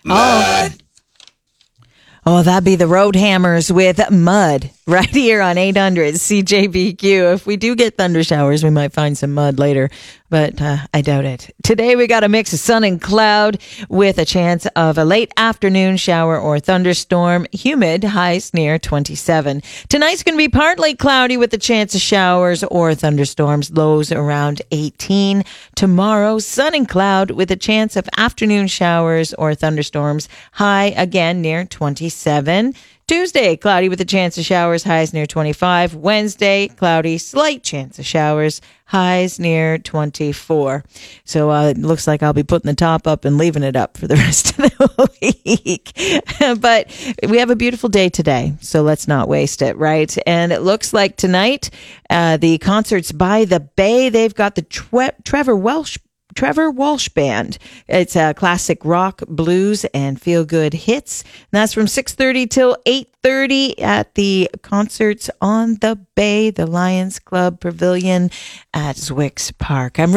Oh, that'd be the Roadhammers with Mud right here on 800 CJBQ. If we do get thunder showers, we might find some mud later, but I doubt it. Today, we got a mix of sun and cloud with a chance of a late afternoon shower or thunderstorm. Humid, highs near 27. Tonight's going to be partly cloudy with a chance of showers or thunderstorms, lows around 18. Tomorrow, sun and cloud with a chance of afternoon showers or thunderstorms, high again near 27. Tuesday, cloudy with a chance of showers, highs near 25. Wednesday, cloudy, slight chance of showers, highs near 24. So it looks like I'll be putting the top up and leaving it up for the rest of the week. But we have a beautiful day today, so let's not waste it, right? And it looks like tonight, the concerts by the Bay, they've got the Trevor Walsh Band. It's a classic rock, blues, and feel-good hits. And that's from 6:30 till 8:30 at the Concerts on the Bay, the Lions Club Pavilion at Zwicks Park. I'm